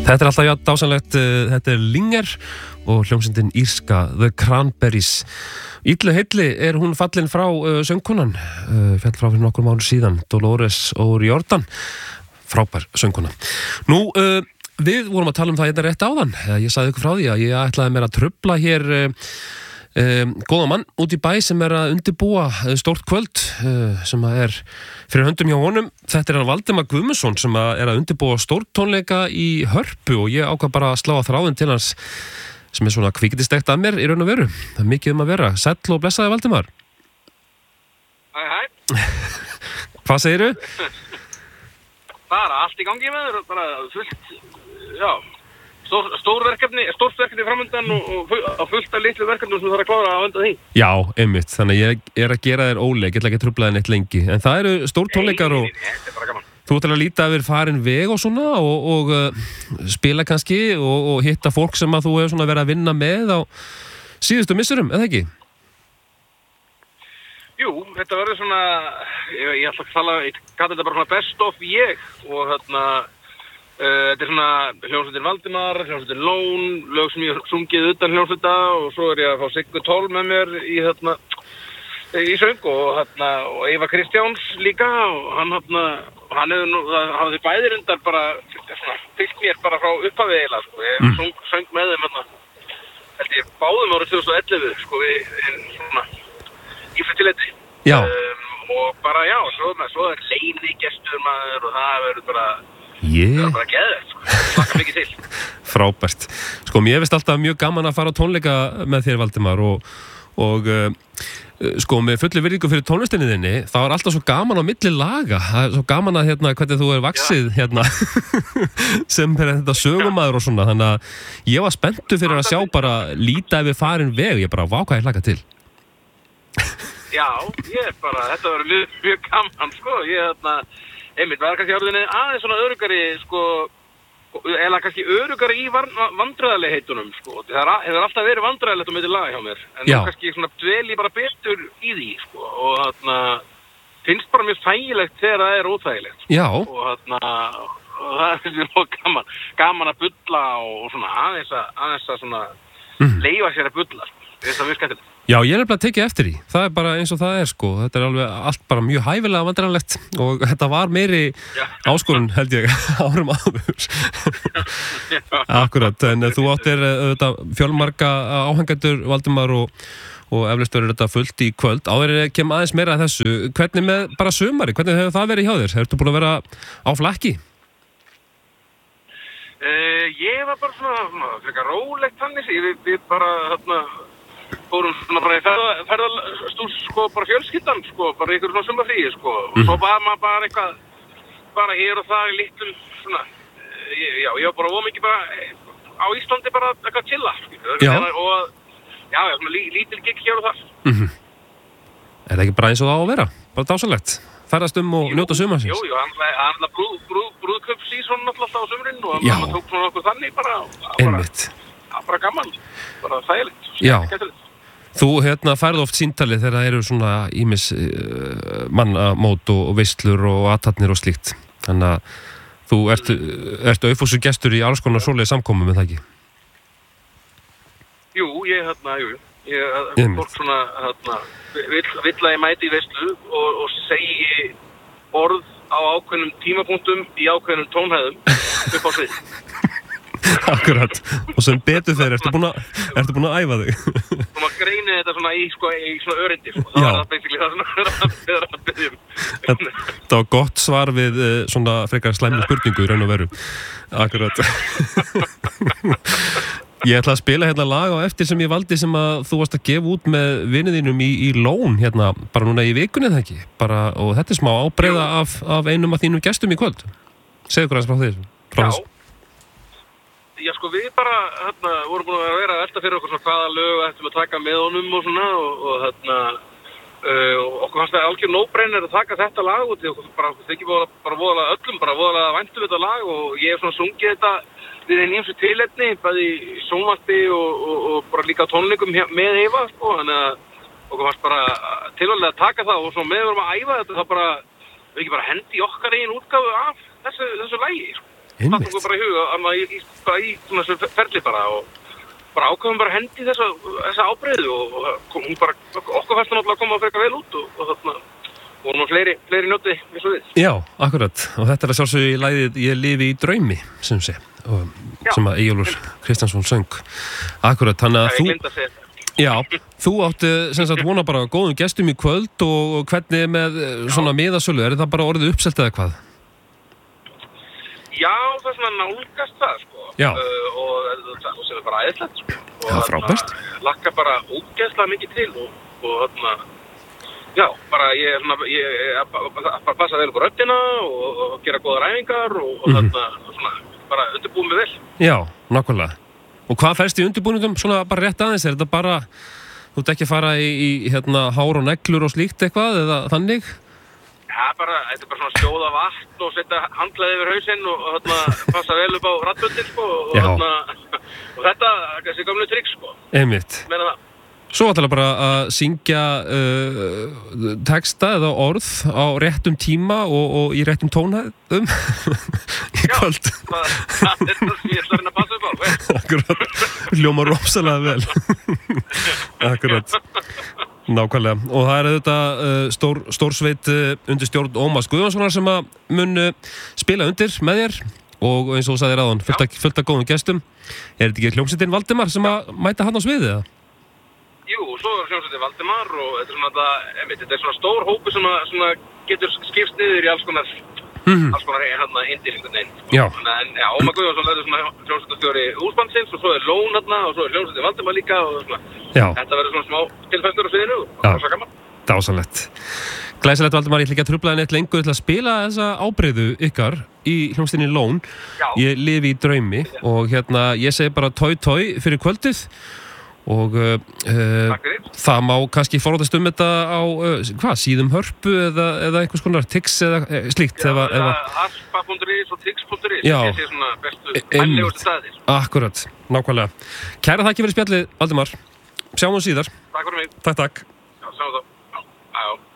Þetta alltaf dásamlegt, þetta Linger og hljómsveitin írska The Cranberries. Illu heilli hún fallin frá söngkonan, fjall frá fyrir nokkur mánuð síðan, Dolores O'Riordan, frábær söngkona. Nú, við vorum að tala um það hérna rétt áðan, ég sagði ykkur frá því að ég ætlaði mér að trufla hér góða mann út í bæ sem að undirbúa stórt kvöld sem að fyrir höndum hjá honum. Þetta hann Valdimar Guðmundsson sem að undirbúa stórt tónleika í Hörpu og ég ákvað bara að slá að þráðin til hans sem svona kvikindistekt að mér í raun og veru. Það mikið að vera. Sæll og blessaði Valdimar. Hæ. Hvað segirðu? Bara allt í gangi með þér, bara fullt, já. Stórt verkefni framöndan og fullt af litlu verkefnum sem þú þarf að klára á undan því. Já, einmitt. Þannig að ég að gera þér óleik, ég ætla ekki að trufla þér neitt lengi. En það eru stór tónleikar og þetta bara gaman. Þú ætlar að líta yfir farin veg og svona og spila kannski og hitta fólk sem að þú hefur svona verið að vinna með á síðustu missurum, eða ekki? Jú, þetta verður svona, ég ætla að tala, ég kalla þetta bara svona best of ég og þetta svona hljómsveitin Valdimar, hljómsveitin Lón, lög sem ég sungið utan hljómsveita og svo ég að fá Siggu Toll með mér í söng og Eva Kristjáns líka og hann hafði bæði reyndar bara fylgt mér bara frá upphafi eiginlega, sko. Ég söng með þeim held ég báðum árið 2011, sko, svona í fyrstileiti. Já. Og bara já, svo leini gestur maður og það verður bara Það er bara geðveikt, sko. Hlakka mikið til. Frábært. Sko, mér finnst alltaf mjög gaman að fara á tónleika með þér, Valdimar, og sko, með fullu virðingu fyrir tónlistinni þinni, þá alltaf svo gaman á milli laga. Það svo gaman að, hvernig þú vaxið, sem þetta sögumaður og svona. Þannig að ég var spenntur fyrir að sjá bara líta yfir farin veg. Ég bara, vá, hvað ég hlakka til. Já, þetta var mjög gaman, sko. Einmitt, var kannski orðinni aðeins svona öruggari, sko, eða kannski öruggari í vandræðaleigheitunum, sko. Það hefur alltaf verið vandræðalegt á milli laga hjá mér, en nú kannski svona dvel ég bara betur í því, sko, og finnst bara mjög þægilegt þegar það er óþægilegt, sko. Já. Og það er mjög gaman að bulla og svona aðeins að svona leyfa sér að bulla, sko. Það er mjög skemmtilegt. Já, ég er nefnilega að tekið eftir því. Það er bara eins og það er, sko. Þetta er alveg allt bara mjög hæfilega vandræðalegt og þetta var meiri áskorun, held ég, árum áður. Akkurat, en þú áttir fjölmarga áhengendur, Valdimar, og eflaust verður þetta fullt í kvöld. Áður kem aðeins meira að þessu. Hvernig með bara sumari? Hvernig hefur það verið hjá þér? Ertu búin að vera á flakki? Ég var bara svona frekar rólegt þannig. Við bara, fórum svona bara í ferðalstús, sko, bara fjölskyldan, sko, bara ykkur svona sumarfríi, sko, og svo var maður bara eitthvað, bara hér og það í litlum, svona, ég var bara ómikið bara á Íslandi bara eitthvað chilla, sko, og, já, svona lítil gigg hér og þar. Er það ekki bara eins og það á að vera? Bara dásalegt? Ferðast og njóta sumarsins? Jú, hann brúðkaupssíson náttúrulega á sumrin og hann tók svona okkur þannig bara. Einmitt. Bara gaman, bara þægilegt. Já, þú færð oft síntalið þegar það eru svona ýmis mannamót og veislur og athafnir og slíkt. Þannig að þú ert aufúsur gestur í alls konar svoleiðis samkomum, er það ekki? Jú, fólk svona, vill að ég mæti í veislu og segi orð á ákveðnum tímapunktum í ákveðnum tónhæðum upp á svið. Akkurat, og sem betur þeir, ertu búin að æfa þig? Og maður greinir þetta svona í svona örindi, sko. Það var það basically það svona að byrja. Það var gott svar við svona frekar slæmni spurningu í raun og veru. Akkurat. Ég ætla að spila lag á eftir sem ég valdi sem að þú varst að gefa út með viniðinum í Lón, bara núna í vikunni, það ekki? Og þetta er smá ábreiða af einum af þínum gestum í kvöld. Segðu hvað frá þér. Já, sko, við bara, vorum búin að vera að velta fyrir okkur svona hvaða lög ættum að taka með honum og svona og okkur fannst það algjör no-brainer að taka þetta lag út því okkur þykir bara voðalega væntum þetta lag og ég hef svona sungið þetta við einn ýmsu tilefni, bæði í sjónvarpi og bara líka á tónleikum með Eva, sko, þannig að okkur fannst bara tilvæmlega að taka það og svo með við vorum að æfa þetta þá bara, við ekki bara hendi okkar eigin útgáfu af þessu lagi, sko. Einmitt. okkur bara í huga bara í svona þessu ferli bara og bara ákvæmum bara hendi þessa ábreiðu og hún bara, okkur fannst það náttúrulega að koma að freka vel út og þarna vorum fleiri njóti eins og við. Já, akkurat. Og þetta að sjálfsögðu í lagið Ég lifi í draumi, sem sé, sem að Eyjólfur Kristjánsson söng. Akkurat, þannig að þú... Ég gleymdi að segja þetta. Já, þú átti sem sagt vona bara góðum gestum í kvöld og hvernig með svona miðasölu, er það bara orðið uppselt eða hvað? Já, það er svona nálgast það, sko. Já. Og sem er bara æðislegt, sko. Já, frábært. Lakka bara ógeðslega mikið til og þarna, já, bara ég bara passa vel upp á röddina og gera góða ræfingar og þarna, svona, bara undirbúum við vel. Já, nákvæmlega. Og hvað færst í undirbúningum, svona bara rétt aðeins, er þetta bara, þú ert ekki að fara í hár og neglur og slíkt eitthvað, eða þannig? Já, þetta er bara svona sjóða vatn og setja handklæði yfir hausinn og þarna passa vel upp á raddböndin, sko, og þetta er þessi gamlu trikk, sko. Einmitt. Meina það. Svo ætlaði bara að syngja texta eða orð á réttum tíma og í réttum tónhæðum í kvöld. Já, það er það sem ég ætla að reyna að passa upp á. Akkurat, hljóma rosalega vel. Akkurat, nákvæmlega. Og það er auðvitað stórsveit undir stjórn Ómars Guðjónssonar sem að mun spila undir með þér og eins og þú sagðir áðan, fullt af góðum gestum. Er þetta ekki hljómsveitin Valdimar sem að mæta hann á sviðið, eða? Jú, svo er hljómsveitin Valdimar og þetta er svona stór hópu sem getur skipst niður í alls konar indil einhvern veginn. Já. En Ómar Guðjónsson verður svona hljómsveitastjóri húsbandsins og svo er Lón þarna og svo er hljómsveitin Valdimar líka og svona. Já. Þetta verður svona smá tilfæstur á sviðinu og það er svo gaman. Dásamlegt. Glæsilegt, Valdimar, ég ætla ekki að trufla neitt lengur, ég ætla að spila þessa ábreiðu ykkar í hljómsveitinni Lón. Já. Ég lifi í draumi og ég segi bara tói fyrir kvöldið. Og það má kannski forðast þetta á síðum Hörpu eða einhvers konar Tix eða slíkt. Já, Harpa.is og Tix.is. Já, ég sé svona bestu hæglegustu staðir. Akkurat, nákvæmlega. Kæra þakki fyrir spjallið, Valdimar. Sjáum við síðar. Takk fyrir mig. Takk. Já, sjáum við þá. Já.